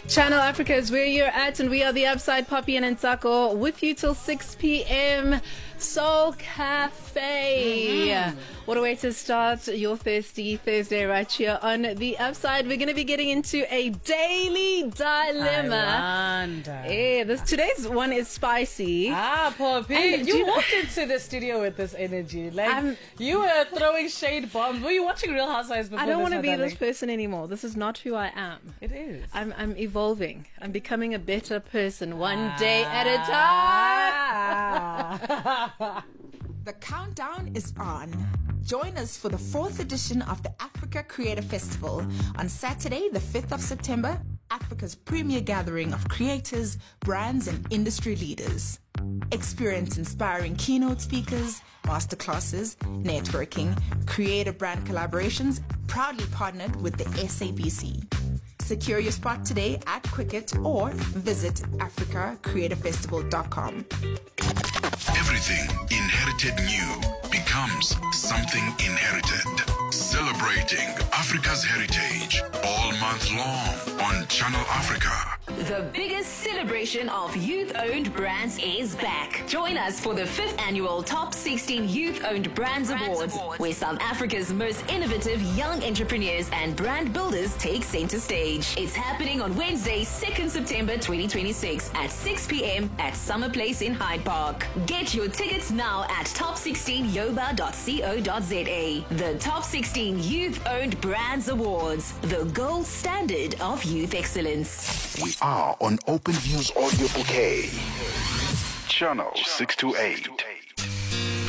Channel Africa is where you're at, and we are the Upside, Poppy and Nsako, with you till 6 p.m. Soul Cafe. What a way to start your thirsty Thursday right here on the Upside. We're going to be getting into a daily dilemma. Today's one is spicy. Poppy, you walked into the studio with this energy. Like, you were throwing shade bombs. Were you watching Real Housewives before? I don't want to be this person anymore. This is not who I am. It is. I'm evolving. I'm becoming a better person one day at a time. The countdown is on. Join us for the 4th edition of the Africa Creator Festival on Saturday, the 5th of September, Africa's premier gathering of creators, brands, and industry leaders. Experience inspiring keynote speakers, masterclasses, networking, creator brand collaborations, proudly partnered with the SABC. Secure your spot today at Quicket or visit africacreatorfestival.com. Everything inherited new becomes something inherited. Celebrating Africa's heritage all month long on Channel Africa. The biggest celebration of youth-owned brands is back. Join us for the 5th annual Top 16 Youth-Owned Brands Awards, where South Africa's most innovative young entrepreneurs and brand builders take center stage. It's happening on Wednesday, 2nd September 2026 at 6 p.m. at Summer Place in Hyde Park. Get your tickets now at top16yoba.co.za. The Top 16 Youth-Owned Brands Awards, the gold standard of youth excellence. We are on Open Views Audio Bouquet. Channel 628.